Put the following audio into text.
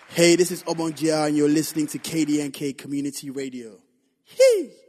Hey, this is Obongia, and you're listening to KDNK Community Radio. Hey!